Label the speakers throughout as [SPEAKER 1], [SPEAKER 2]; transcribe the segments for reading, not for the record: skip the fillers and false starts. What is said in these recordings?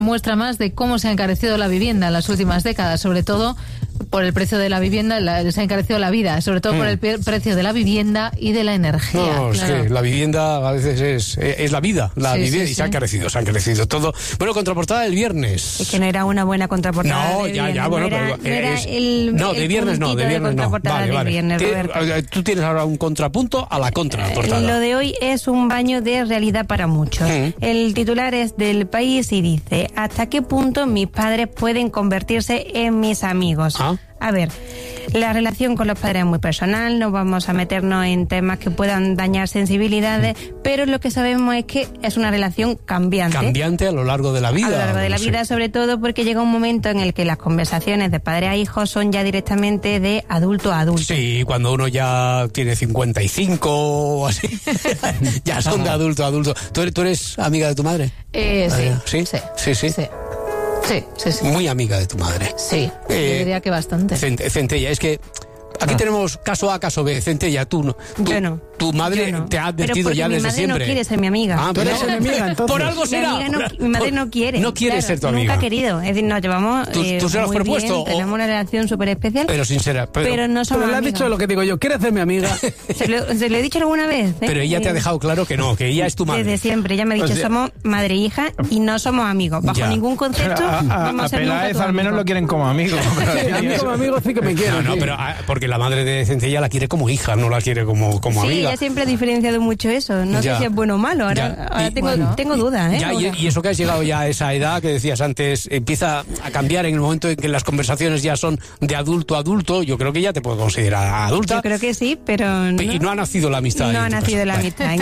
[SPEAKER 1] Muestra más de cómo se ha encarecido la vivienda en las últimas décadas, sobre todo por el precio de la vivienda, se ha encarecido la vida, sobre todo por el precio de la vivienda y de la energía.
[SPEAKER 2] No,
[SPEAKER 1] claro.
[SPEAKER 2] Es que la vivienda a veces es la vida, vivienda, y se ha encarecido todo. Bueno, contraportada del viernes.
[SPEAKER 3] Es que no era una buena contraportada.
[SPEAKER 2] No,
[SPEAKER 3] de
[SPEAKER 2] ya,
[SPEAKER 3] viernes,
[SPEAKER 2] bueno,
[SPEAKER 3] no era,
[SPEAKER 2] pero
[SPEAKER 3] de
[SPEAKER 2] viernes no. Vale.
[SPEAKER 3] Viernes,
[SPEAKER 2] Tú tienes ahora un contrapunto a la contraportada.
[SPEAKER 3] Lo de hoy es un baño de realidad para muchos. El titular es del País y dice: ¿hasta qué punto mis padres pueden convertirse en mis amigos? A ver, la relación con los padres es muy personal, no vamos a meternos en temas que puedan dañar sensibilidades, pero lo que sabemos es que es una relación cambiante.
[SPEAKER 2] Cambiante a lo largo de la vida.
[SPEAKER 3] A lo largo de la vida, sobre todo porque llega un momento en el que las conversaciones de padre a hijo son ya directamente de adulto a adulto.
[SPEAKER 2] Sí, cuando uno ya tiene 55 o así, ya son de adulto a adulto. ¿Tú eres amiga de tu madre?
[SPEAKER 1] Sí. Sí.
[SPEAKER 2] Muy amiga de tu madre.
[SPEAKER 1] Sí, yo diría que bastante.
[SPEAKER 2] Centella, es que aquí tenemos caso A, caso B. Centella,
[SPEAKER 3] yo no.
[SPEAKER 2] Tu madre te ha advertido ya desde siempre.
[SPEAKER 3] Mi madre no quiere ser mi amiga.
[SPEAKER 2] Tú eres enemiga, entonces. Por algo será.
[SPEAKER 3] Mi madre no quiere.
[SPEAKER 2] No quiere ser tu amiga.
[SPEAKER 3] Nunca ha querido. Es decir, nos llevamos
[SPEAKER 2] ¿Tú se lo has
[SPEAKER 3] muy
[SPEAKER 2] propuesto?
[SPEAKER 3] Bien, tenemos una relación súper especial.
[SPEAKER 2] Pero sincera.
[SPEAKER 3] Pero no somos
[SPEAKER 4] le has dicho lo que digo yo. ¿Quieres ser mi amiga?
[SPEAKER 3] Se lo he dicho alguna vez.
[SPEAKER 2] Pero ella te ha dejado claro que no, que ella es tu madre.
[SPEAKER 3] Desde siempre. Ella me ha dicho, somos madre e hija y no somos amigos. Bajo ningún concepto vamos a ser nunca
[SPEAKER 4] Peláez al menos lo quieren como amigo.
[SPEAKER 2] A mí como amigo sí que me quiere. No, pero porque la madre de Centella la quiere como hija, no la quiere como amiga.
[SPEAKER 3] Sí, ella siempre ha diferenciado mucho eso. No sé si es bueno o malo. Ahora tengo dudas.
[SPEAKER 2] Y eso que has llegado ya a esa edad que decías antes, empieza a cambiar en el momento en que las conversaciones ya son de adulto a adulto. Yo creo que ya te puedo considerar adulta.
[SPEAKER 3] Yo creo que sí, pero...
[SPEAKER 2] Y no ha nacido la amistad.
[SPEAKER 3] No ha nacido la amistad.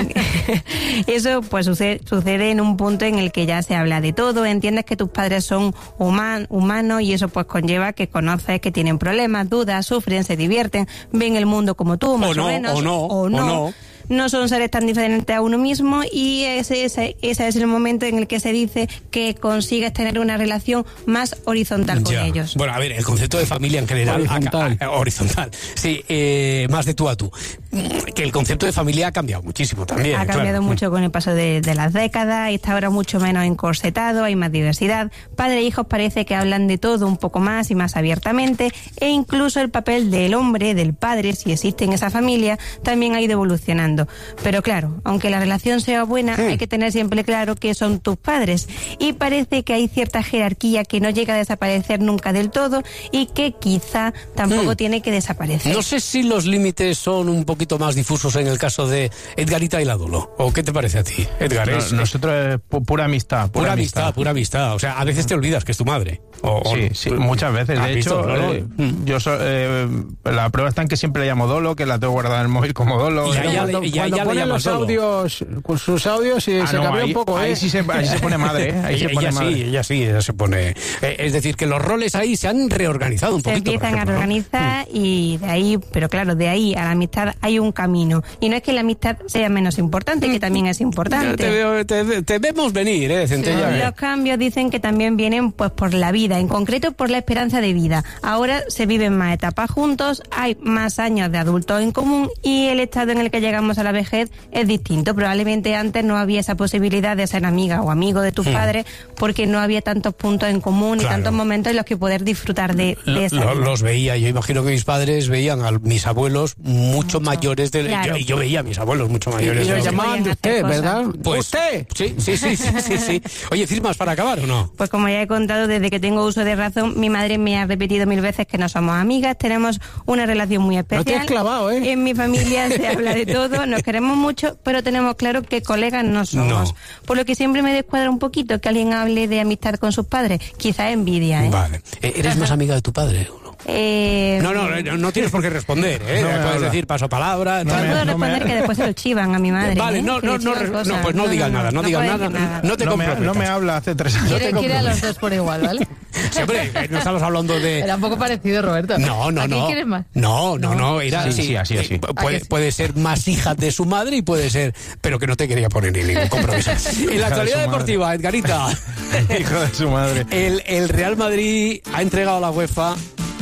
[SPEAKER 3] Eso pues sucede en un punto en el que ya se habla de todo, entiendes que tus padres son humanos y eso pues conlleva que conoces que tienen problemas, dudas, sufren, se divierten, ven el mundo como tú, más o menos. O no. No son seres tan diferentes a uno mismo y ese es el momento en el que se dice que consigues tener una relación más horizontal con ellos.
[SPEAKER 2] Bueno, a ver, el concepto de familia en general... Horizontal. Sí, más de tú a tú. Que el concepto de familia ha cambiado muchísimo también.
[SPEAKER 3] Ha cambiado mucho con el paso de las décadas, está ahora mucho menos encorsetado, hay más diversidad. Padre e hijos parece que hablan de todo un poco más y más abiertamente, e incluso el papel del hombre, del padre, si existe en esa familia, también ha ido evolucionando. Pero claro, aunque la relación sea buena, hay que tener siempre claro que son tus padres. Y parece que hay cierta jerarquía que no llega a desaparecer nunca del todo y que quizá tampoco tiene que desaparecer.
[SPEAKER 2] No sé si los límites son un poquito más difusos en el caso de Edgarita y la Dolo. ¿O qué te parece a ti, Edgar?
[SPEAKER 4] Nosotros pura amistad.
[SPEAKER 2] Pura amistad. O sea, a veces te olvidas que es tu madre.
[SPEAKER 4] Sí, muchas veces. De hecho, la prueba está en que siempre le llamo Dolo, que la tengo guardada en el móvil como Dolo.
[SPEAKER 2] Cuando
[SPEAKER 4] ponen los audios, con sus audios y se cambia un poco,
[SPEAKER 2] ahí sí se pone madre, ella se pone. Es decir, que los roles ahí se han reorganizado un poquito.
[SPEAKER 3] Se empiezan a reorganizar y de ahí, pero claro, de ahí a la amistad hay un camino. Y no es que la amistad sea menos importante, que también es importante.
[SPEAKER 2] Te vemos venir, Centella.
[SPEAKER 3] Los cambios dicen que también vienen pues por la vida, en concreto por la esperanza de vida. Ahora se viven más etapas juntos, hay más años de adultos en común y el estado en el que llegamos a la vejez es distinto. Probablemente antes no había esa posibilidad de ser amiga o amigo de tus padres porque no había tantos puntos en común y tantos momentos en los que poder disfrutar de esa vida.
[SPEAKER 2] Los veía, yo imagino que mis padres veían a mis abuelos mucho mayores y yo veía a mis abuelos mucho mayores.
[SPEAKER 4] Y los llamaban de usted, ¿verdad?
[SPEAKER 2] Pues,
[SPEAKER 4] ¿usted?
[SPEAKER 2] Sí. Oye, ¿firmas para acabar o no?
[SPEAKER 3] Pues como ya he contado, desde que tengo uso de razón, mi madre me ha repetido 1000 veces que no somos amigas, tenemos una relación muy especial.
[SPEAKER 4] No te has clavado, ¿eh?
[SPEAKER 3] En mi familia se habla de todo, nos queremos mucho, pero tenemos claro que colegas no somos. Por lo que siempre me descuadra un poquito que alguien hable de amistad con sus padres. Quizá envidia, ¿eh?
[SPEAKER 2] Vale. ¿Eres más amiga de tu padre o no? No tienes por qué responder, ¿eh? Puedes decir paso palabra.
[SPEAKER 3] No puedo responder que después se lo chivan a mi madre.
[SPEAKER 2] Vale, pues no digas nada, no digas nada. No te comprometas.
[SPEAKER 4] No me habla hace 3 años.
[SPEAKER 1] Quiere a los dos por igual, ¿vale?
[SPEAKER 2] Siempre, no estamos hablando de...
[SPEAKER 1] Era un poco parecido, Roberto.
[SPEAKER 2] No.
[SPEAKER 1] ¿A quién quieres más?
[SPEAKER 2] No, era así. Puede ser más hija de su madre y puede ser, pero que no te quería poner ni ningún compromiso. En la actualidad deportiva, Edgarita.
[SPEAKER 4] Hijo de su madre.
[SPEAKER 2] El Real Madrid ha entregado a la UEFA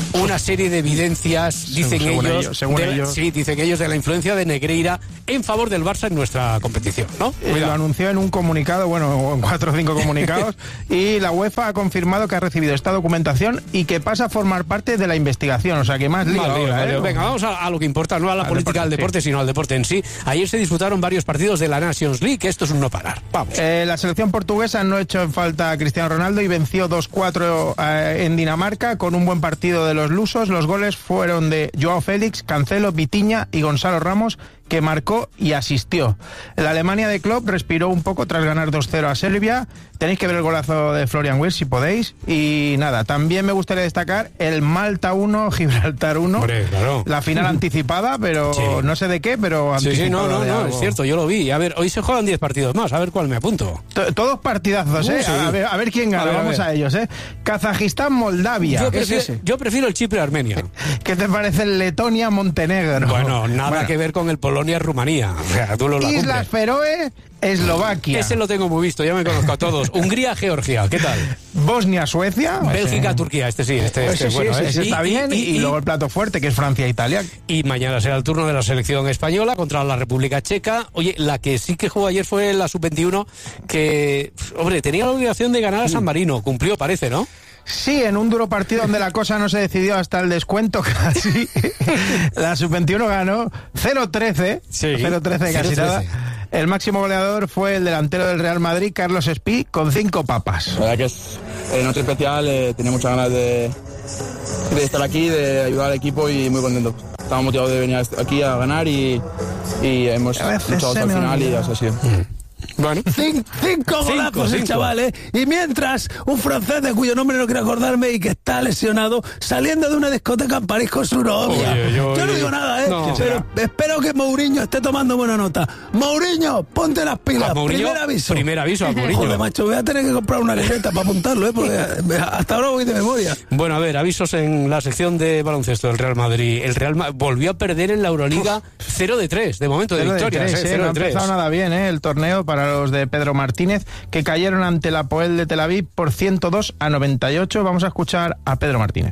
[SPEAKER 2] una serie de evidencias, dicen
[SPEAKER 4] según ellos.
[SPEAKER 2] Sí, dicen ellos, de la influencia de Negreira en favor del Barça en nuestra competición, ¿no?
[SPEAKER 4] Lo anunció en un comunicado, bueno, en 4 o 5 comunicados, y la UEFA ha confirmado que ha recibido esta documentación y que pasa a formar parte de la investigación, o sea que más lío ahora, ¿eh?
[SPEAKER 2] Venga, vamos a lo que importa, no a la política del deporte, sino al deporte en sí. Ayer se disputaron varios partidos de la Nations League, que esto es un no parar. Vamos.
[SPEAKER 4] La selección portuguesa no echó en falta a Cristiano Ronaldo y venció 2-4 en Dinamarca con un buen partido de los lusos. Los goles fueron de Joao Félix, Cancelo, Vitinha y Gonzalo Ramos, que marcó y asistió. La Alemania de Klopp respiró un poco tras ganar 2-0 a Serbia. Tenéis que ver el golazo de Florian Wirtz si podéis. Y nada, también me gustaría destacar el Malta 1, Gibraltar 1.
[SPEAKER 2] Hombre, claro.
[SPEAKER 4] La final anticipada, pero sí. No sé de qué, pero anticipada.
[SPEAKER 2] No, es cierto, yo lo vi. A ver, hoy se juegan 10 partidos más, a ver cuál me apunto.
[SPEAKER 4] Todos partidazos, ¿eh? Sí. A ver quién gana, vamos a ellos, ¿eh? Kazajistán, Moldavia.
[SPEAKER 2] Yo prefiero el Chipre-Armenia.
[SPEAKER 4] ¿Qué te parece el Letonia-Montenegro?
[SPEAKER 2] Bueno, nada que ver con el Polonia-Rumanía. O sea, tú lo
[SPEAKER 4] Islas Feroe, Eslovaquia.
[SPEAKER 2] Ese lo tengo muy visto, ya me conozco a todos. Hungría, Georgia, ¿qué tal?
[SPEAKER 4] Bosnia, Suecia.
[SPEAKER 2] Bélgica, Turquía, este bueno.
[SPEAKER 4] Ese está bien. Y luego el plato fuerte, que es Francia, Italia.
[SPEAKER 2] Y mañana será el turno de la selección española contra la República Checa. Oye, la que sí que jugó ayer fue la Sub-21, que, hombre, tenía la obligación de ganar a San Marino. Cumplió, parece, ¿no?
[SPEAKER 4] Sí, en un duro partido donde la cosa no se decidió hasta el descuento casi. La Sub-21 ganó 0-13. Sí, 0-13 casi nada. El máximo goleador fue el delantero del Real Madrid, Carlos Espí, con 5 papas.
[SPEAKER 5] La verdad que es noche especial, tenía muchas ganas de estar aquí, de ayudar al equipo y muy contento. Estamos motivados de venir aquí a ganar y hemos luchado hasta el final y así ha sido.
[SPEAKER 6] Bueno. Cinco golazos el chaval, ¿eh? Y mientras, un francés de cuyo nombre no quiero acordarme y que está lesionado, saliendo de una discoteca en París con su novia. Yo no digo nada, ¿eh? No, pero espero que Mourinho esté tomando buena nota. Mourinho, ponte las pilas.
[SPEAKER 2] Primer aviso a Mourinho.
[SPEAKER 6] Joder, macho, voy a tener que comprar una libreta para apuntarlo, ¿eh? Porque hasta ahora voy de memoria.
[SPEAKER 2] Bueno, a ver, avisos en la sección de baloncesto del Real Madrid. El Real Madrid volvió a perder en la Euroliga 0-3, de momento, de victorias.
[SPEAKER 4] No ha empezado nada bien, el torneo para los de Pedro Martínez, que cayeron ante la Apoel de Tel Aviv por 102-98. Vamos a escuchar a Pedro Martínez.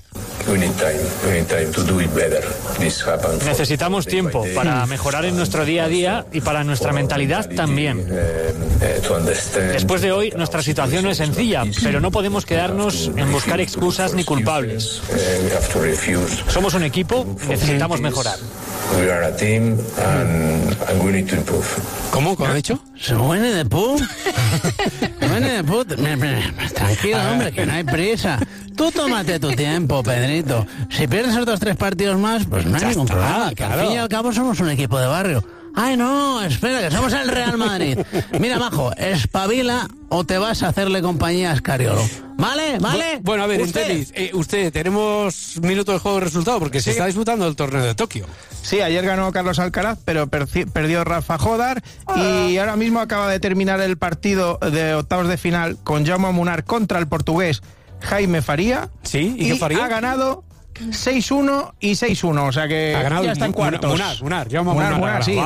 [SPEAKER 7] Necesitamos tiempo para mejorar en nuestro día a día y para nuestra mentalidad también. Después de hoy, nuestra situación no es sencilla, pero no podemos quedarnos en buscar excusas ni culpables. Somos un equipo y necesitamos mejorar.
[SPEAKER 2] ¿Cómo ha dicho?
[SPEAKER 6] ¿Se muere de pub? Tranquilo, hombre, que no hay prisa. Tú tómate tu tiempo, Pedrito. Si pierdes otros 3 partidos más, pues no hay ningún problema. Que al fin y al cabo somos un equipo de barrio. Ay, no, espera, que somos el Real Madrid. Mira, majo, espabila o te vas a hacerle compañía a Escariolo. ¿Vale?
[SPEAKER 2] Bueno, a ver, en tenis, tenemos minuto de juego de resultado porque se está disputando el torneo de Tokio.
[SPEAKER 4] Sí, ayer ganó Carlos Alcaraz, pero perdió Rafa Jodar y ahora mismo acaba de terminar el partido de octavos de final con Jaume Munar contra el portugués Jaime Faría.
[SPEAKER 2] Sí, ¿y qué Faría?
[SPEAKER 4] Ha ganado 6-1 y 6-1, o sea que ya está en cuartos.
[SPEAKER 2] Munar,
[SPEAKER 4] sí,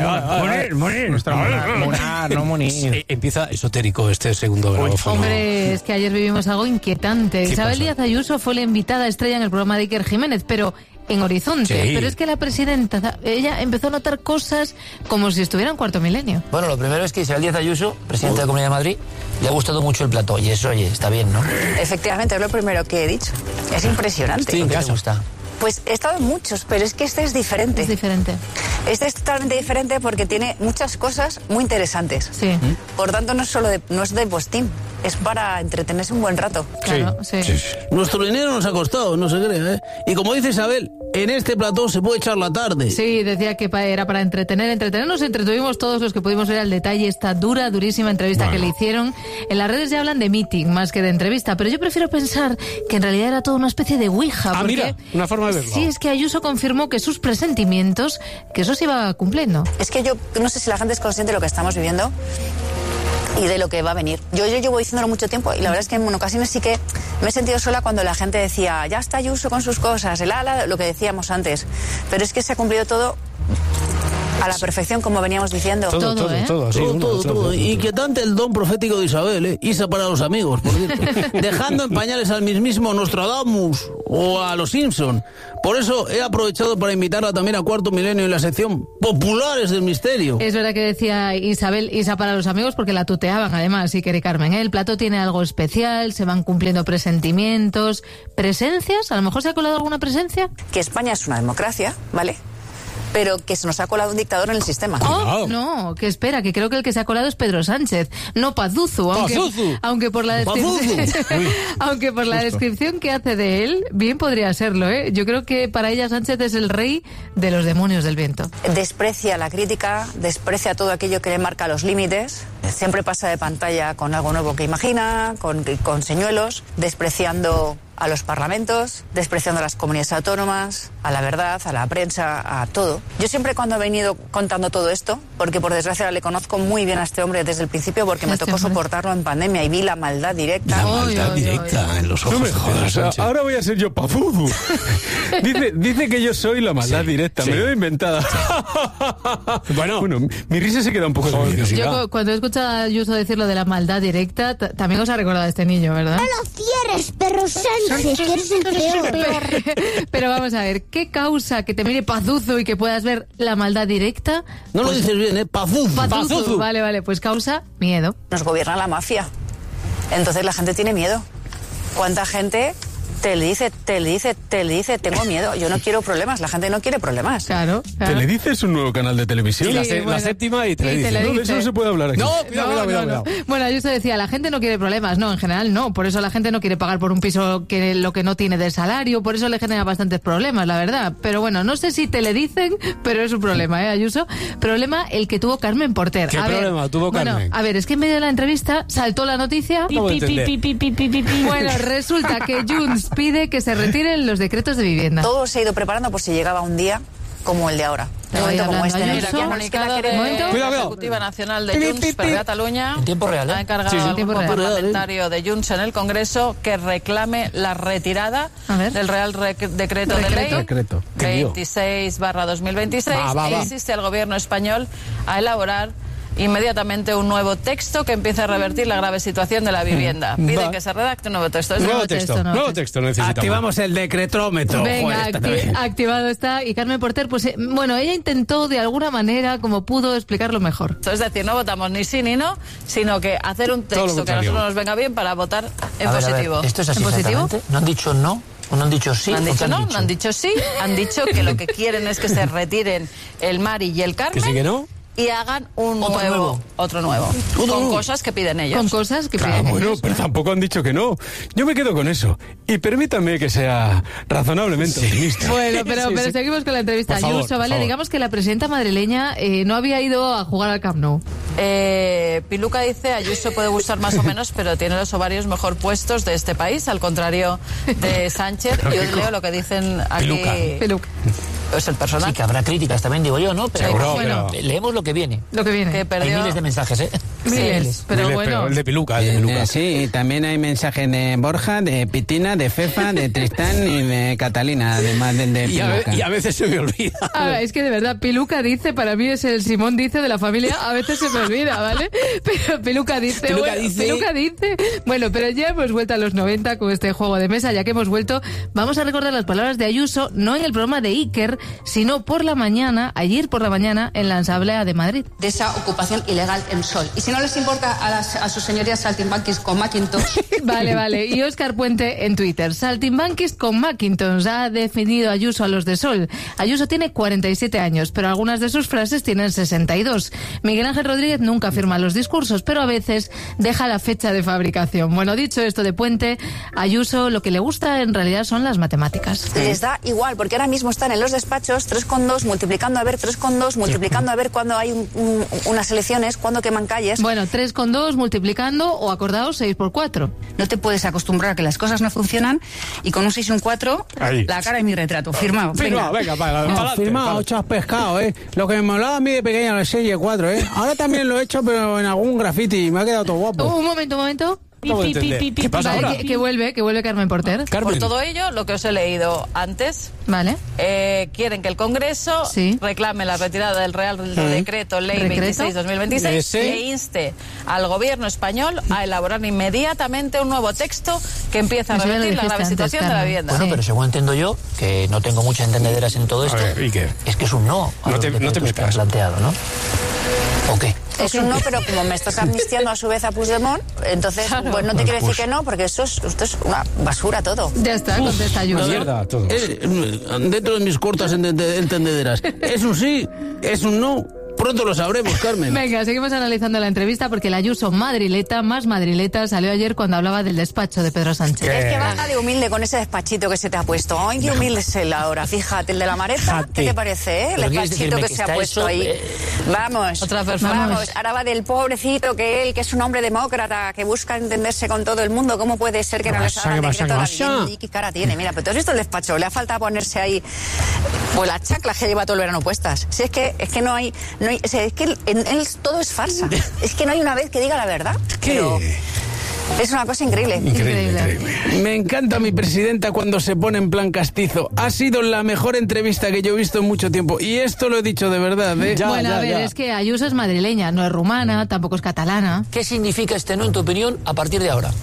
[SPEAKER 4] Munar, no Munir.
[SPEAKER 2] Empieza esotérico este segundo grabófono.
[SPEAKER 1] Hombre, es que ayer vivimos algo inquietante. Isabel Díaz Ayuso fue la invitada estrella en el programa de Iker Jiménez, pero en Horizonte. Sí. Pero es que la presidenta, ella empezó a notar cosas como si estuviera en cuarto milenio.
[SPEAKER 8] Bueno, lo primero es que Isabel Díaz Ayuso, presidenta de la Comunidad de Madrid, le ha gustado mucho el plató y eso, oye, está bien, ¿no?
[SPEAKER 9] Efectivamente, es lo primero que he dicho. Es impresionante.
[SPEAKER 8] Sí, ¿en qué te gusta?
[SPEAKER 9] Pues he estado en muchos, pero es que este es diferente.
[SPEAKER 1] Es diferente.
[SPEAKER 9] Este es totalmente diferente porque tiene muchas cosas muy interesantes.
[SPEAKER 1] Sí.
[SPEAKER 9] Por tanto, no es de postín, es para entretenerse un buen rato.
[SPEAKER 1] Claro, sí.
[SPEAKER 6] Nuestro dinero nos ha costado, no se crea, ¿eh? Y como dice Isabel, en este plató se puede echar la tarde.
[SPEAKER 1] Sí, decía que era para entretenernos, entretuvimos todos los que pudimos ver al detalle esta durísima entrevista que le hicieron. En las redes ya hablan de meeting más que de entrevista, pero yo prefiero pensar que en realidad era toda una especie de ouija.
[SPEAKER 2] Porque, mira, una forma de verlo.
[SPEAKER 1] Sí, es que Ayuso confirmó que sus presentimientos, que eso se iba cumpliendo.
[SPEAKER 9] Es que yo no sé si la gente es consciente de lo que estamos viviendo y de lo que va a venir. Yo llevo diciéndolo mucho tiempo y la verdad es que en ocasiones sí que me he sentido sola cuando la gente decía, ya está Ayuso con sus cosas, lo que decíamos antes. Pero es que se ha cumplido todo a la perfección, como veníamos diciendo.
[SPEAKER 6] Todo. Y que tanto el don profético de Isabel, Isa para los amigos, por cierto. Dejando en pañales al mismísimo Nostradamus o a los Simpson. Por eso he aprovechado para invitarla también a Cuarto Milenio en la sección Populares del Misterio.
[SPEAKER 1] Es verdad que decía Isabel, Isa para los amigos, porque la tuteaban además, sí, Keri Carmen. El plato tiene algo especial, se van cumpliendo presentimientos, presencias. A lo mejor se ha colado alguna presencia.
[SPEAKER 9] Que España es una democracia, ¿vale? Pero que se nos ha colado un dictador en el sistema.
[SPEAKER 1] Oh, no, que espera, que creo que el que se ha colado es Pedro Sánchez, no Pazuzu, aunque por la descripción que hace de él, bien podría serlo, ¿eh? Yo creo que para ella Sánchez es el rey de los demonios del viento.
[SPEAKER 9] Desprecia la crítica, desprecia todo aquello que le marca los límites, siempre pasa de pantalla con algo nuevo que imagina, con señuelos, despreciando a los parlamentos, despreciando a las comunidades autónomas, a la verdad, a la prensa, a todo. Yo siempre cuando he venido contando todo esto, porque por desgracia le conozco muy bien a este hombre desde el principio, porque me tocó soportarlo en pandemia y vi la maldad directa.
[SPEAKER 2] La maldad directa en los ojos. No me jodas, ahora voy a ser yo Pazuzu. dice que yo soy la maldad directa, sí. Me lo he inventado. Bueno, mi risa se queda un poco de
[SPEAKER 1] yo cuando he escuchado a Ayuso decir lo de la maldad directa, también os ha recordado a este niño, ¿verdad?
[SPEAKER 10] ¡No lo cierres, perro Sánchez, que eres el peor!
[SPEAKER 1] Pero vamos a ver, ¿qué causa que te mire Pazuzu y que puedas ver la maldad directa?
[SPEAKER 6] No lo dices bien, ¿eh? Pazuzu.
[SPEAKER 1] Vale, pues causa miedo.
[SPEAKER 9] Nos gobierna la mafia. Entonces la gente tiene miedo. ¿Cuánta gente te le dice, tengo miedo, yo no quiero problemas? La gente no quiere problemas.
[SPEAKER 1] Claro.
[SPEAKER 2] Teledice es un nuevo canal de televisión.
[SPEAKER 1] Sí,
[SPEAKER 2] la séptima y Teledice. No, de eso no se puede hablar aquí.
[SPEAKER 1] No, cuidado. Bueno, yo decía, la gente no quiere problemas. No, en general no. Por eso la gente no quiere pagar por un piso lo que no tiene de salario. Por eso le genera bastantes problemas, la verdad. Pero bueno, no sé si te le dicen, pero es un problema, Ayuso. Problema el que tuvo Carmen Porter.
[SPEAKER 2] ¿Qué problema tuvo Carmen?
[SPEAKER 1] Bueno, a ver, es que en medio de la entrevista saltó la noticia. Bueno, resulta que Junts pide que se retiren los decretos de vivienda.
[SPEAKER 9] Todo se ha ido preparando por si llegaba un día como el de ahora. De momento como este.
[SPEAKER 11] Mira, comunicado de la Ejecutiva Nacional de Junts per Catalunya.
[SPEAKER 8] En tiempo real,
[SPEAKER 11] ha encargado al grupo parlamentario de Junts en el Congreso que reclame la retirada del Real Decreto de Ley 26/2026 e insiste al gobierno español a elaborar inmediatamente un nuevo texto que empiece a revertir la grave situación de la vivienda. Piden que se redacte un nuevo texto.
[SPEAKER 2] Nuevo texto necesitamos.
[SPEAKER 6] Activamos el decretrómetro.
[SPEAKER 1] Venga, activado está. Y Carmen Porter, pues bueno, ella intentó de alguna manera, como pudo, explicarlo mejor.
[SPEAKER 11] Es decir, no votamos ni sí ni no, sino que hacer un texto que a nosotros nos venga bien para votar en positivo.
[SPEAKER 8] ¿Esto es así exactamente? ¿No han dicho no? ¿No han dicho sí?
[SPEAKER 11] No han dicho no, no han dicho sí. Han dicho que lo que quieren es que se retiren el Mari y el Carmen.
[SPEAKER 2] ¿Que sí que no?
[SPEAKER 11] Y hagan otro nuevo. Con cosas que piden ellos.
[SPEAKER 1] Con cosas que piden ellos.
[SPEAKER 2] Bueno, pero tampoco han dicho que no. Yo me quedo con eso. Y permítame que sea razonablemente optimista.
[SPEAKER 1] Bueno, pero seguimos con la entrevista. Ayuso, ¿vale? Digamos que la presidenta madrileña no había ido a jugar al Camp Nou.
[SPEAKER 11] Piluca dice, Ayuso puede gustar más o menos, pero tiene los ovarios mejor puestos de este país, al contrario de Sánchez. Yo leo lo que dicen aquí.
[SPEAKER 1] Piluca.
[SPEAKER 11] Es el personaje.
[SPEAKER 8] Sí, que habrá críticas también, digo yo, ¿no? Pero
[SPEAKER 2] seguro,
[SPEAKER 8] bueno, leemos lo que viene.
[SPEAKER 1] Que
[SPEAKER 8] perdió... Hay miles de mensajes, ¿eh?
[SPEAKER 1] Miles, pero bueno.
[SPEAKER 2] El de Piluca.
[SPEAKER 6] Sí, también hay mensajes de Borja, de Pitina, de Fefa, de Tristán y de Catalina, además del de Piluca.
[SPEAKER 2] Y a veces se me olvida.
[SPEAKER 1] Es que de verdad, Piluca dice, para mí es el Simón dice de la familia, a veces se me olvida, ¿vale? Pero Piluca dice. Bueno, pero ya hemos vuelto a los 90 con este juego de mesa, ya que hemos vuelto, vamos a recordar las palabras de Ayuso, no en el programa de Iker, sino ayer por la mañana, en la Asamblea de Madrid.
[SPEAKER 12] De esa ocupación ilegal en Sol. Y si no les importa a sus señorías saltimbanquis con Macintosh.
[SPEAKER 1] Vale. Y Óscar Puente en Twitter. Saltimbanquis con Macintosh. Ha definido Ayuso a los de Sol. Ayuso tiene 47 años, pero algunas de sus frases tienen 62. Miguel Ángel Rodríguez nunca firma los discursos, pero a veces deja la fecha de fabricación. Bueno, dicho esto de Puente, Ayuso lo que le gusta en realidad son las matemáticas.
[SPEAKER 9] Les da igual, porque ahora mismo están en los despachos 3 con 2, multiplicando a ver 3 con 2, multiplicando a ver cuando hay unas elecciones, cuando queman calles.
[SPEAKER 1] Bueno, 3 con 2, multiplicando o acordaos 6 por 4.
[SPEAKER 12] No te puedes acostumbrar a que las cosas no funcionan y con un 6 y un 4, la cara de mi retrato. Firmado.
[SPEAKER 6] Firmado, chas pescado, Lo que me molaba a mí de pequeña la 6 y el 4, Ahora también lo he hecho, pero en algún graffiti. Me ha quedado todo guapo.
[SPEAKER 1] Un momento.
[SPEAKER 2] acabo de entender. ¿Qué pasa
[SPEAKER 1] Vale,
[SPEAKER 2] ahora?
[SPEAKER 1] que vuelve Carmen Porter.
[SPEAKER 11] Por todo ello, lo que os he leído antes,
[SPEAKER 1] Vale.
[SPEAKER 11] quieren que el Congreso reclame la retirada del Real Decreto Ley 26/2026 e inste al Gobierno español a elaborar inmediatamente un nuevo texto que empiece a revertir la grave situación de la vivienda.
[SPEAKER 8] Bueno, pero según entiendo yo, que no tengo muchas entendederas en todo esto,
[SPEAKER 2] ¿y qué?
[SPEAKER 8] es que es un no a
[SPEAKER 2] No
[SPEAKER 8] los
[SPEAKER 2] te
[SPEAKER 8] decretos que
[SPEAKER 2] metas.
[SPEAKER 8] han planteado, ¿no? ¿O qué?
[SPEAKER 9] Es un no, pero como me estás amnistiando a su vez a Puigdemont, entonces pues no te quiere decir que no, porque esto es una basura todo.
[SPEAKER 1] Ya está, contesta Ayuso.
[SPEAKER 2] Mierda, todo.
[SPEAKER 6] Dentro de mis cortas entendederas, es un sí, es un no. Pronto lo sabremos, Carmen.
[SPEAKER 1] Venga, seguimos analizando la entrevista porque la Ayuso madrileta, más madrileta, salió ayer cuando hablaba del despacho de Pedro Sánchez.
[SPEAKER 9] Es que baja de humilde con ese despachito que se te ha puesto. Ay, qué humilde es él ahora. Fíjate, el de la maleta, ¿qué te parece, el despachito que se ha puesto ahí? Vamos,
[SPEAKER 1] otra persona.
[SPEAKER 9] Vamos, ahora va del pobrecito que es un hombre demócrata, que busca entenderse con todo el mundo. ¿Cómo puede ser que no le salga el decreto de la vivienda? ¿Y qué cara tiene? Mira, pero tú has visto el despacho, le ha faltado ponerse ahí pues las chaclas que lleva todo el verano puestas. Si es que no hay o sea, es que en él todo es farsa. Es que no hay una vez que diga la verdad. Pero es una cosa increíble.
[SPEAKER 6] Increíble. Me encanta mi presidenta cuando se pone en plan castizo. Ha sido la mejor entrevista que yo he visto en mucho tiempo. Y esto lo he dicho de verdad, ¿eh?
[SPEAKER 1] A ver, es que Ayuso es madrileña, no es rumana, tampoco es catalana.
[SPEAKER 8] ¿Qué significa este no, en tu opinión, a partir de ahora?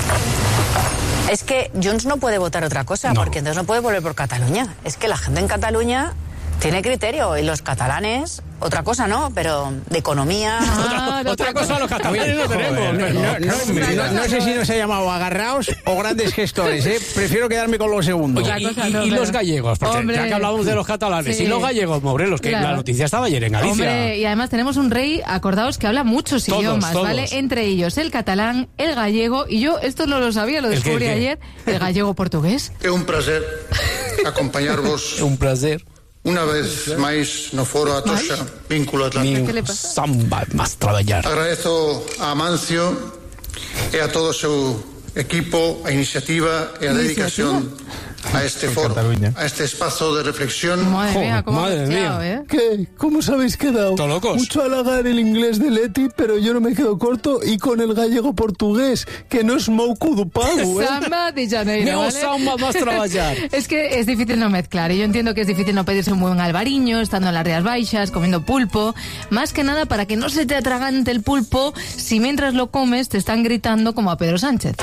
[SPEAKER 9] Es que Junts no puede votar otra cosa, porque entonces no puede volver por Cataluña. Es que la gente en Cataluña tiene criterio y los catalanes, otra cosa no, pero de economía...
[SPEAKER 2] otra cosa los catalanes no tenemos.
[SPEAKER 6] No sé si nos ha llamado agarraos o grandes gestores, ¿eh? Prefiero quedarme con los segundos.
[SPEAKER 2] Oye, y los gallegos, porque ya que hablamos de los catalanes, y los gallegos, Morelos, que la noticia estaba ayer en Galicia.
[SPEAKER 1] Hombre, y además tenemos un rey, acordaos, que habla muchos idiomas,
[SPEAKER 2] todos.
[SPEAKER 1] ¿vale? Entre ellos el catalán, el gallego, y yo esto no lo sabía, lo descubrí ayer, el gallego-portugués.
[SPEAKER 13] É un prazer acompañarvos.
[SPEAKER 2] Un prazer.
[SPEAKER 13] Una vez máis no foro Atocha Vínculo Atlántico.
[SPEAKER 2] Samba, más traballar.
[SPEAKER 13] Agradezo a Amancio e a todo o seu equipo a iniciativa e a dedicación a este foro, a este espacio de reflexión.
[SPEAKER 1] Madre mía, cómo
[SPEAKER 2] madre
[SPEAKER 1] mía.
[SPEAKER 14] ¿Qué? ¿Cómo os habéis quedado?
[SPEAKER 2] ¿Todo locos?
[SPEAKER 14] Mucho halagar el inglés de Leti, pero yo no me quedo corto, y con el gallego portugués, que no es mouco do pago, ¿eh?
[SPEAKER 1] Samba de Janeiro, ¿vale?
[SPEAKER 2] Samba más traballar.
[SPEAKER 1] Es que es difícil no mezclar, y yo entiendo que es difícil no pedirse un buen albariño, estando en las Rías Baixas, comiendo pulpo, más que nada para que no se te atragante el pulpo si mientras lo comes te están gritando como a Pedro Sánchez.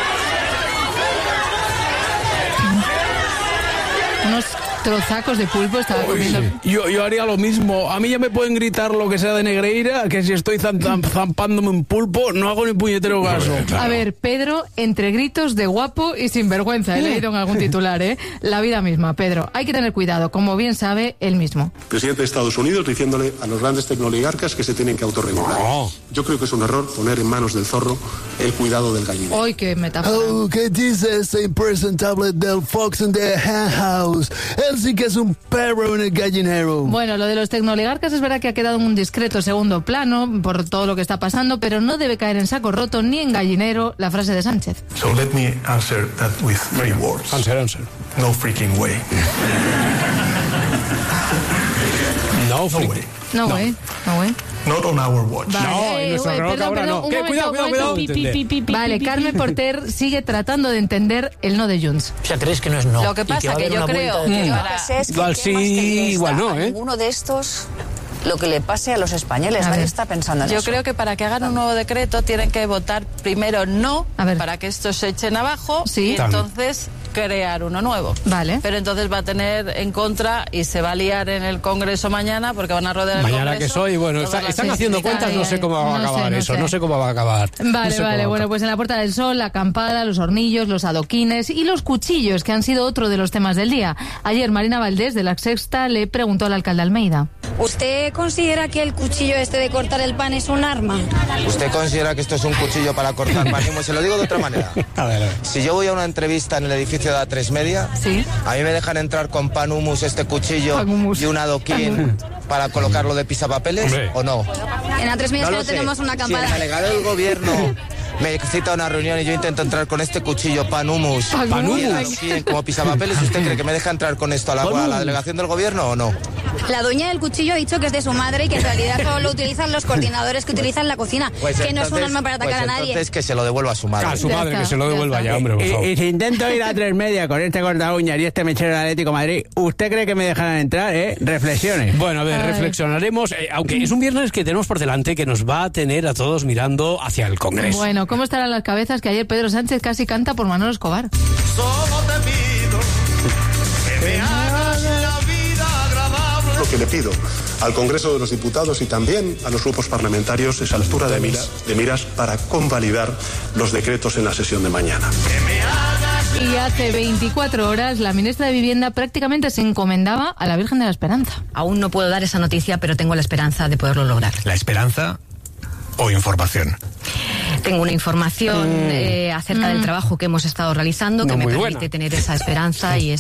[SPEAKER 1] Unos trozacos de pulpo estaba comiendo.
[SPEAKER 6] Yo haría lo mismo. A mí ya me pueden gritar lo que sea de Negreira, que si estoy zampándome un pulpo, no hago ni puñetero caso.
[SPEAKER 1] A ver, Pedro, entre gritos de guapo y sinvergüenza, he leído en algún titular, ¿eh? La vida misma, Pedro. Hay que tener cuidado, como bien sabe él mismo.
[SPEAKER 15] Presidente de Estados Unidos diciéndole a los grandes tecnoligarcas que se tienen que autorregular. Yo creo que es un error poner en manos del zorro el cuidado del gallinero.
[SPEAKER 1] ¡Ay, qué metáfora!
[SPEAKER 14] Oh, ¿qué dice ese impresentable del Fox in the Hen House? Él sí que es un perro en el gallinero.
[SPEAKER 1] Bueno, lo de los tecnoligarcas es verdad que ha quedado en un discreto segundo plano por todo lo que está pasando, pero no debe caer en saco roto ni en gallinero la frase de Sánchez.
[SPEAKER 16] So let me answer that with 3 words.
[SPEAKER 2] Answer.
[SPEAKER 16] No freaking way.
[SPEAKER 2] No way.
[SPEAKER 1] No way.
[SPEAKER 16] Not on our watch.
[SPEAKER 1] Vale,
[SPEAKER 2] en nuestro reloj ahora no. Cuidado.
[SPEAKER 1] Vale, Carmen Porter sigue tratando de entender el no de Junts.
[SPEAKER 8] O sea, ¿crees que no es no?
[SPEAKER 11] Lo que pasa que yo creo
[SPEAKER 2] Igual sí, igual no, ¿eh?
[SPEAKER 9] Ninguno de estos lo que le pase a los españoles. Nadie está pensando en
[SPEAKER 11] yo
[SPEAKER 9] eso.
[SPEAKER 11] creo que para que hagan un nuevo decreto tienen que votar primero no, para que estos se echen abajo, y entonces crear uno nuevo.
[SPEAKER 1] Vale.
[SPEAKER 11] Pero entonces va a tener en contra y se va a liar en el Congreso mañana porque van a rodear el
[SPEAKER 2] Mañana
[SPEAKER 11] Congreso.
[SPEAKER 2] que soy, bueno, están haciendo cuentas, no sé cómo va a acabar eso, no sé cómo va a acabar.
[SPEAKER 1] Vale, bueno, pues en la Puerta del Sol, la acampada, los hornillos, los adoquines y los cuchillos, que han sido otro de los temas del día. Ayer Marina Valdés, de La Sexta, le preguntó al alcalde Almeida.
[SPEAKER 10] ¿Usted considera que el cuchillo este de cortar el pan es un arma?
[SPEAKER 17] ¿Usted considera que esto es un cuchillo para cortar pan? Se lo digo de otra manera.
[SPEAKER 2] A ver.
[SPEAKER 17] Si yo voy a una entrevista en el edificio de A3 Media, a mí me dejan entrar con pan humus, este cuchillo y un adoquín para colocarlo de pisapapeles, ¿o no?
[SPEAKER 10] En A3 Media
[SPEAKER 17] No
[SPEAKER 10] tenemos una
[SPEAKER 17] Si
[SPEAKER 10] acampada.
[SPEAKER 17] el delegado del gobierno me cita a una reunión y yo intento entrar con este cuchillo pan humus y el adoquín como pisapapeles, ¿usted cree que me deja entrar con esto a la delegación del gobierno o no?
[SPEAKER 18] La dueña del cuchillo ha dicho que es de su madre y que en realidad solo lo utilizan los coordinadores que utilizan la cocina,
[SPEAKER 17] pues
[SPEAKER 18] que
[SPEAKER 17] entonces,
[SPEAKER 18] no es un arma para atacar a nadie.
[SPEAKER 17] Entonces que se lo devuelva a su madre.
[SPEAKER 2] A su madre, que se lo devuelva ya, hombre, por favor.
[SPEAKER 6] Y si intento ir a 3 con este corta uñas y este mechero del Atlético de Madrid, ¿usted cree que me dejarán entrar, Reflexiones.
[SPEAKER 2] Bueno, a ver, reflexionaremos, aunque es un viernes que tenemos por delante que nos va a tener a todos mirando hacia el Congreso.
[SPEAKER 1] Bueno, ¿cómo estarán las cabezas que ayer Pedro Sánchez casi canta por Manolo Escobar?
[SPEAKER 15] Solo te pido que me hagas la vida agradable. Lo que le pido al Congreso de los Diputados y también a los grupos parlamentarios es altura de miras para convalidar los decretos en la sesión de mañana.
[SPEAKER 1] Y hace 24 horas la ministra de Vivienda prácticamente se encomendaba a la Virgen de la Esperanza.
[SPEAKER 12] Aún no puedo dar esa noticia, pero tengo la esperanza de poderlo lograr.
[SPEAKER 19] ¿La esperanza o información?
[SPEAKER 12] Tengo una información acerca del trabajo que hemos estado realizando que me permite tener esa esperanza y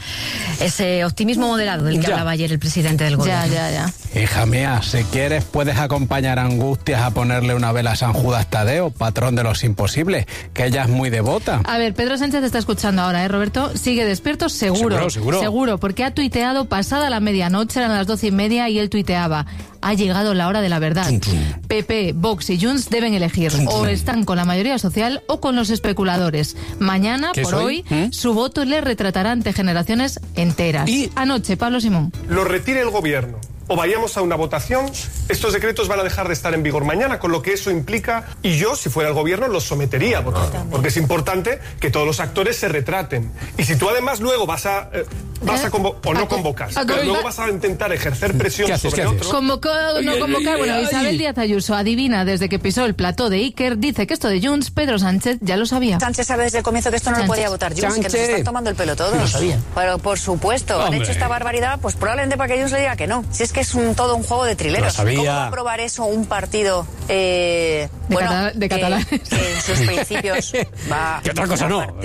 [SPEAKER 12] ese optimismo moderado del que hablaba ayer el presidente del gobierno.
[SPEAKER 1] Ya.
[SPEAKER 6] Hija mía, si quieres puedes acompañar a Angustias a ponerle una vela a San Judas Tadeo, patrón de los imposibles, que ella es muy devota.
[SPEAKER 1] A ver, Pedro Sánchez te está escuchando ahora, Roberto. Sigue despierto, seguro. Seguro, porque ha tuiteado pasada la medianoche, eran las 12:30 y él tuiteaba: ha llegado la hora de la verdad. PP, Vox y Junts deben elegir. O están con la mayoría social o con los especuladores. Mañana, por hoy, su voto le retratará ante generaciones enteras.
[SPEAKER 20] Y
[SPEAKER 1] anoche, Pablo Simón.
[SPEAKER 20] Lo retire el gobierno o vayamos a una votación, estos decretos van a dejar de estar en vigor mañana, con lo que eso implica, y yo, si fuera el gobierno, los sometería, porque es importante que todos los actores se retraten. Y si tú además luego vas a no convocas, pero luego vas a intentar ejercer presión sobre otros.
[SPEAKER 1] Convocar o no convocar. Bueno, Isabel Díaz Ayuso adivina desde que pisó el plató de Iker, dice que esto de Junts, Pedro Sánchez ya lo sabía.
[SPEAKER 9] Sánchez sabe desde el comienzo que esto no lo podía votar Junts, que nos están tomando el pelo todos.
[SPEAKER 8] Lo sabía.
[SPEAKER 9] Pero por supuesto, han hecho esta barbaridad, pues probablemente para que Junts le diga que no. Si es que es todo un juego de trileros. ¿Cómo va a aprobar eso un partido
[SPEAKER 1] de catalanes?
[SPEAKER 9] Que en sus principios va
[SPEAKER 2] que otra cosa no.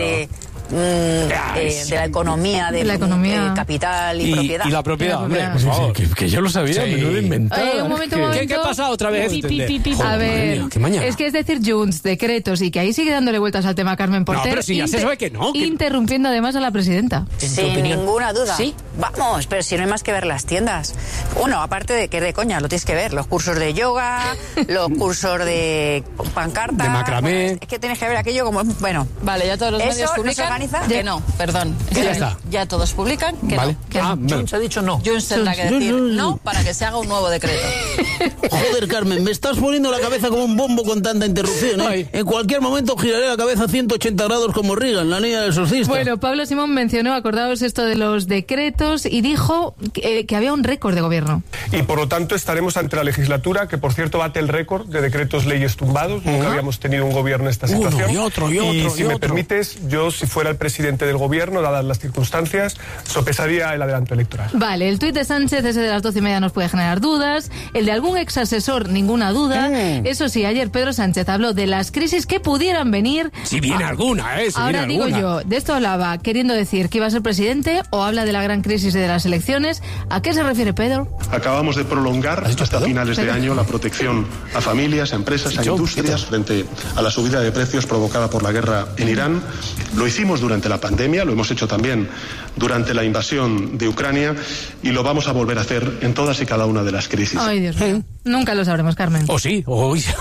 [SPEAKER 9] De la economía, del capital y propiedad.
[SPEAKER 2] Y la propiedad, hombre, por favor.
[SPEAKER 6] Que yo lo sabía, menudo inventado.
[SPEAKER 1] Un momento.
[SPEAKER 2] ¿Qué pasa otra vez?
[SPEAKER 1] A ver, es que es decir Junts, decretos, y que ahí sigue dándole vueltas al tema Carmen Porter.
[SPEAKER 2] No, pero si ya se sabe que no.
[SPEAKER 1] Interrumpiendo además a la presidenta.
[SPEAKER 9] Sin ninguna duda. ¿Sí? Vamos, pero si no hay más que ver las tiendas. Bueno, aparte de que de coña, lo tienes que ver. Los cursos de yoga, los cursos de pancarta.
[SPEAKER 2] De macramé.
[SPEAKER 9] Bueno, es que tienes que ver aquello como... Bueno,
[SPEAKER 11] vale, ya todos los medios publican que no, perdón.
[SPEAKER 2] Ya está.
[SPEAKER 11] Ya todos publican que no.
[SPEAKER 8] Que Junts ha dicho no.
[SPEAKER 11] Junts tendrá que decir no para que se haga un nuevo decreto.
[SPEAKER 6] Joder, Carmen, me estás poniendo la cabeza como un bombo con tanta interrupción, En cualquier momento giraré la cabeza a 180 grados como Reagan, la niña del exorcista.
[SPEAKER 1] Bueno, Pablo Simón mencionó, acordaos esto de los decretos, y dijo que había un récord de gobierno.
[SPEAKER 20] Y por lo tanto estaremos ante la legislatura, que por cierto bate el récord de decretos leyes tumbados. Nunca habíamos tenido un gobierno en esta situación. Y si me permites, yo, si fuera el presidente del gobierno, dadas las circunstancias, sopesaría el adelanto electoral.
[SPEAKER 1] Vale, el tuit de Sánchez, ese de las 12:30, nos puede generar dudas. El de algún ex asesor, ninguna duda. Eso sí, ayer Pedro Sánchez habló de las crisis que pudieran venir.
[SPEAKER 2] Si viene alguna,
[SPEAKER 1] Ahora digo yo, de esto hablaba, queriendo decir que iba a ser presidente, o habla de la gran crisis de las elecciones. ¿A qué se refiere Pedro?
[SPEAKER 15] Acabamos de prolongar hasta finales de año la protección a familias, a empresas, a industrias frente a la subida de precios provocada por la guerra en Irán. Lo hicimos durante la pandemia, lo hemos hecho también durante la invasión de Ucrania y lo vamos a volver a hacer en todas y cada una de las crisis.
[SPEAKER 1] Ay, Dios mío. Nunca lo sabremos, Carmen.
[SPEAKER 2] O sí, o sí.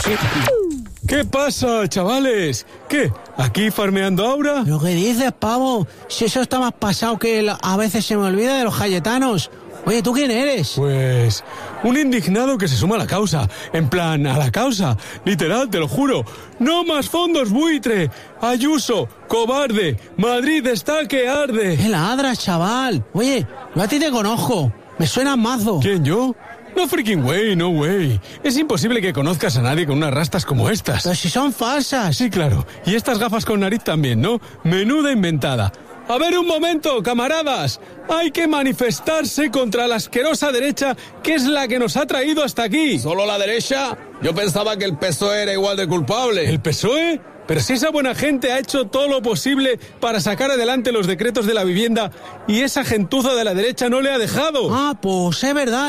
[SPEAKER 21] ¿Qué pasa, chavales? ¿Qué? ¿Aquí farmeando Aura?
[SPEAKER 6] ¿Lo que dices, pavo? Si eso está más pasado que a veces se me olvida de los cayetanos. Oye, ¿tú quién eres?
[SPEAKER 21] Pues un indignado que se suma a la causa. En plan, a la causa. Literal, te lo juro. ¡No más fondos buitre! ¡Ayuso! ¡Cobarde! ¡Madrid está que arde!
[SPEAKER 6] ¡Qué ladras, chaval! Oye, yo a ti te conozco. Me suena mazo.
[SPEAKER 21] ¿Quién, yo? No freaking way, no way. Es imposible que conozcas a nadie con unas rastas como estas.
[SPEAKER 6] Pero si son falsas.
[SPEAKER 21] Sí, claro. Y estas gafas con nariz también, ¿no? Menuda inventada. A ver, un momento, camaradas. Hay que manifestarse contra la asquerosa derecha, que es la que nos ha traído hasta aquí.
[SPEAKER 22] ¿Solo la derecha? Yo pensaba que el PSOE era igual de culpable.
[SPEAKER 21] ¿El PSOE? Pero si esa buena gente ha hecho todo lo posible para sacar adelante los decretos de la vivienda y esa gentuza de la derecha no le ha dejado.
[SPEAKER 6] Ah, pues es verdad,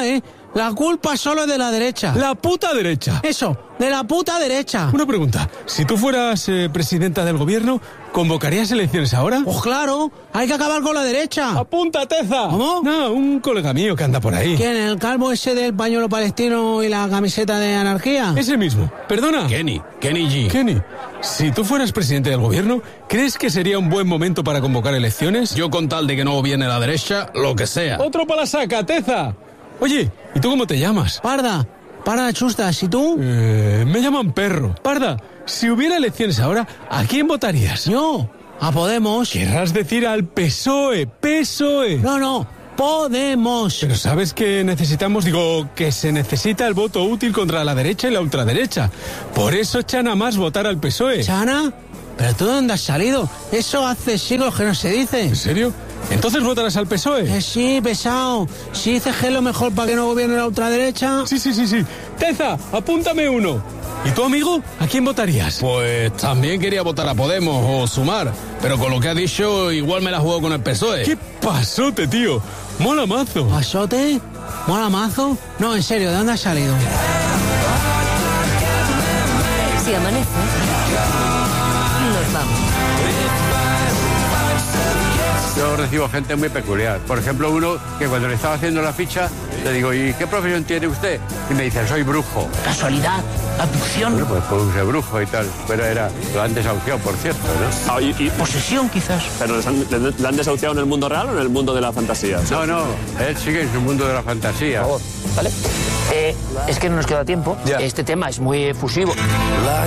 [SPEAKER 6] La culpa solo es de la derecha.
[SPEAKER 21] ¡La puta derecha!
[SPEAKER 6] Eso, de la puta derecha.
[SPEAKER 21] Una pregunta. Si tú fueras presidenta del gobierno, ¿convocarías elecciones ahora?
[SPEAKER 6] Pues claro, hay que acabar con la derecha.
[SPEAKER 21] ¡Apunta, Teza!
[SPEAKER 6] ¿Cómo?
[SPEAKER 21] No, un colega mío que anda por ahí.
[SPEAKER 6] ¿Quién? ¿El calvo ese del pañuelo palestino y la camiseta de anarquía?
[SPEAKER 21] Ese mismo. Perdona.
[SPEAKER 22] Kenny G.
[SPEAKER 21] Kenny, si tú fueras presidente del gobierno, ¿crees que sería un buen momento para convocar elecciones?
[SPEAKER 22] Yo con tal de que no gobierne la derecha, lo que sea.
[SPEAKER 21] ¡Otro para la saca, Teza! Oye, ¿y tú cómo te llamas?
[SPEAKER 6] Parda Chustas, ¿y tú?
[SPEAKER 21] Me llaman Perro. Parda, si hubiera elecciones ahora, ¿a quién votarías?
[SPEAKER 6] Yo, a Podemos.
[SPEAKER 21] Querrás decir al PSOE, PSOE.
[SPEAKER 6] No, Podemos.
[SPEAKER 21] Pero sabes que que se necesita el voto útil contra la derecha y la ultraderecha. Por eso Chana más votar al PSOE.
[SPEAKER 6] ¿Chana? ¿Pero tú de dónde has salido? Eso hace siglos que no se dice.
[SPEAKER 21] ¿En serio? ¿Entonces votarás al PSOE?
[SPEAKER 6] Sí, pesado. Si dices que es lo mejor para que no gobierne la ultraderecha...
[SPEAKER 21] Sí. Teza, apúntame uno. ¿Y tu amigo? ¿A quién votarías?
[SPEAKER 22] Pues también quería votar a Podemos o Sumar, pero con lo que ha dicho igual me la juego con el PSOE.
[SPEAKER 21] ¡Qué pasote, tío! ¡Mola mazo!
[SPEAKER 6] ¿Pasote? ¿Mola mazo? No, en serio, ¿de dónde has salido?
[SPEAKER 3] Si amanece, nos vamos.
[SPEAKER 5] Yo recibo gente muy peculiar. Por ejemplo, uno que cuando le estaba haciendo la ficha, le digo, ¿y qué profesión tiene usted? Y me dice, soy brujo.
[SPEAKER 8] ¿Casualidad? ¿Abducción?
[SPEAKER 5] Bueno, pues puse brujo y tal. Pero lo han desahuciado, por cierto, ¿no?
[SPEAKER 8] ¿Y posesión, quizás?
[SPEAKER 23] ¿Pero le han desahuciado en el mundo real o en el mundo de la fantasía?
[SPEAKER 5] No, él sigue en su mundo de la fantasía.
[SPEAKER 8] Por favor, ¿vale? Es que no nos queda tiempo. Este tema es muy efusivo.